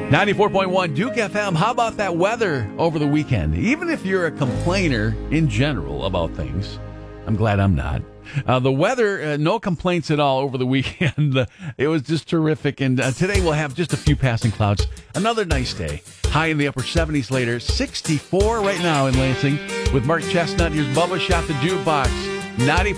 94.1 Duke FM. How about that weather over the weekend? Even if you're a complainer in general about things, I'm glad I'm not. The weather, no complaints at all over the weekend. It was just terrific. And today we'll have just a few passing clouds. Another nice day. High in the upper 70s later. 64 right now in Lansing. With Mark Chestnut, here's Bubba Shot the Jukebox. 90.